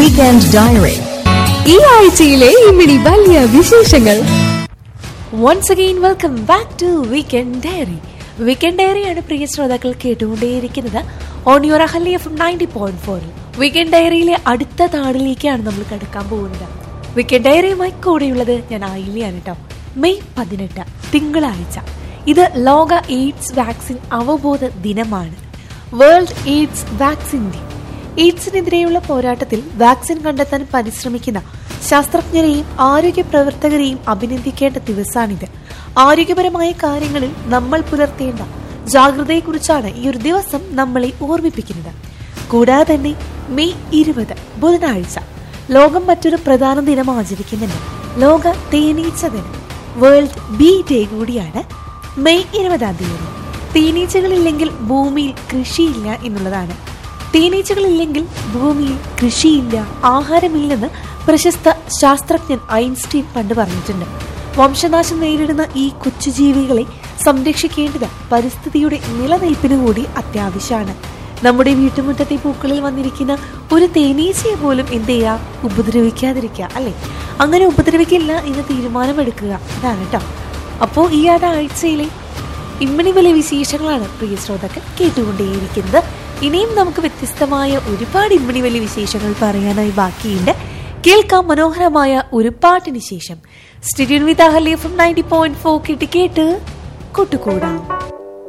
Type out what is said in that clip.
Weekend diary. ഈ ആഴ്ചയിലെ ഇമ്മിണി വലിയ വിശേഷങ്ങൾ. Once again welcome back to weekend diary. Weekend ഡയറിയാണ് പ്രിയ ശ്രോതാക്കൾ കേട്ടുകൊണ്ടേയിരിക്കുന്നത് on your Ahalya FM 90.4. Weekend ഡയറിയിലെ അടുത്ത താളിലേക്കാണ് നമ്മൾ കടക്കാൻ പോകുന്നത്. വീക്കെൻഡ് ഡയറിയുമായി കൂടെയുള്ളത് ഞാൻ ആയില്യാണ് കേട്ടോ. മെയ് 18 തിങ്കളാഴ്ച. ഇത് ലോക എയ്ഡ്സ് വാക്സിൻ അവബോധ ദിനമാണ്. World AIDS vaccine day. എയ്ഡ്സിനെതിരെയുള്ള പോരാട്ടത്തിൽ വാക്സിൻ കണ്ടെത്താൻ പരിശ്രമിക്കുന്ന ശാസ്ത്രജ്ഞരെയും ആരോഗ്യ പ്രവർത്തകരെയും അഭിനന്ദിക്കേണ്ട ദിവസമാണിത്. ആരോഗ്യപരമായ കാര്യങ്ങളിൽ നമ്മൾ പുലർത്തേണ്ട ജാഗ്രതയെക്കുറിച്ചാണ് ഈ ഒരു ദിവസം നമ്മളെ ഓർമ്മിപ്പിക്കുന്നത്. കൂടാതെ തന്നെ മെയ് 20 ബുധനാഴ്ച ലോകം മറ്റൊരു പ്രധാന ദിനം ആചരിക്കുന്നുണ്ട്. ലോക തേനീച്ച ദിനം, വേൾഡ് ബീ ഡേ കൂടിയാണ് മെയ് 20 തീയതി. തേനീച്ചകളില്ലെങ്കിൽ ഭൂമിയിൽ കൃഷിയില്ല എന്നുള്ളതാണ്. തേനീച്ചകളില്ലെങ്കിൽ ഭൂമിയിൽ കൃഷിയില്ല, ആഹാരമില്ലെന്ന് പ്രശസ്ത ശാസ്ത്രജ്ഞൻ ഐൻസ്റ്റീൻ പണ്ട് പറഞ്ഞിട്ടുണ്ട്. വംശനാശം നേരിടുന്ന ഈ കൊച്ചുജീവികളെ സംരക്ഷിക്കേണ്ടത് പരിസ്ഥിതിയുടെ നിലനിൽപ്പിന് കൂടി അത്യാവശ്യമാണ്. നമ്മുടെ വീട്ടുമുറ്റത്തെ പൂക്കളിൽ വന്നിരിക്കുന്ന ഒരു തേനീച്ചയെ പോലും എന്ത് ചെയ്യുക, ഉപദ്രവിക്കാതിരിക്കുക, അല്ലെ? അങ്ങനെ ഉപദ്രവിക്കില്ല എന്ന് തീരുമാനമെടുക്കുക. അതാണ് കേട്ടോ. അപ്പോൾ ഈ ആഴ്ചയിലെ ഇമ്മിണി വലിയ വിശേഷങ്ങളാണ് പ്രിയ ശ്രോതാക്കൾ കേട്ടുകൊണ്ടേയിരിക്കുന്നത്. ഇനിയും നമുക്ക് വ്യത്യസ്തമായ ഒരുപാട് ഇമ്മിണി വലിയ വിശേഷങ്ങൾ പറയാനായി ബാക്കിയുണ്ട്. കേൾക്കാം മനോഹരമായ ഒരു പാട്ടിന് ശേഷം. സ്റ്റേഡിയം വിത്ത് അഹല്യ FM 90.4 കേട്ട് കൂട്ടുകൂടാം.